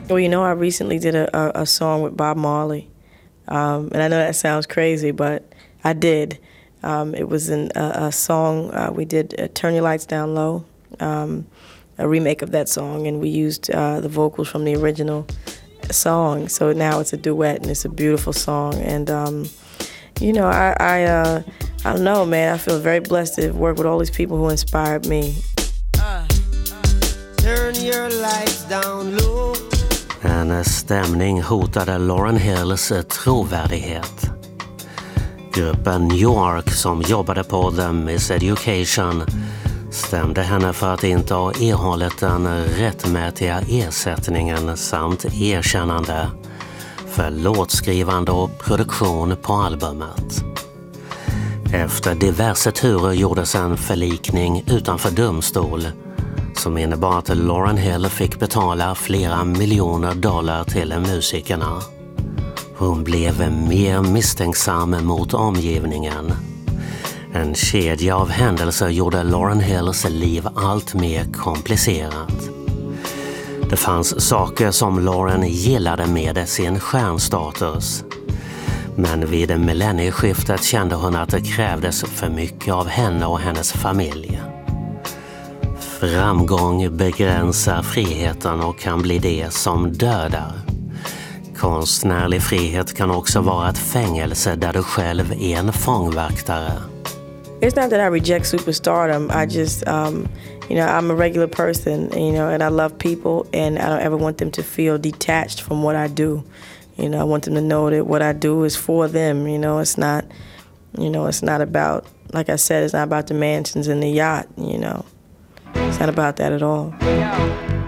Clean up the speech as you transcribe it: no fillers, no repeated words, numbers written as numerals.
Well, you know, I recently did a song with Bob Marley. And I know that sounds crazy, but I did. It was a song we did, Turn Your Lights Down Low, a remake of that song, and we used the vocals from the original song. So now it's a duet, and it's a beautiful song. And, you know, I don't know, man. I feel very blessed to work with all these people who inspired me. Turn your lights down low. En stämning hotade Lauryn Hills trovärdighet. Gruppen New York som jobbade på The Miseducation stämde henne för att inte ha erhållit den rättmätiga ersättningen samt erkännande för låtskrivande och produktion på albumet. Efter diverse turer gjordes en förlikning utanför domstol som innebar att Lauryn Hill fick betala flera miljoner dollar till musikerna. Hon blev mer misstänksam mot omgivningen. En kedja av händelser gjorde Lauryn Hills liv allt mer komplicerat. Det fanns saker som Lauryn gillade med sin stjärnstatus. Men vid millennieskiftet kände hon att det krävdes för mycket av henne och hennes familj. Framgång begränsar friheten och kan bli det som dödar. Konstnärlig frihet kan också vara ett fängelse där du själv är en fångvaktare. It's not that I reject superstardom. I just, you know, I'm a regular person, you know, and I love people, and I don't ever want them to feel detached from what I do. You know, I want them to know that what I do is for them. You know, it's not about, like I said, it's not about the mansions and the yacht, you know. It's not about that at all.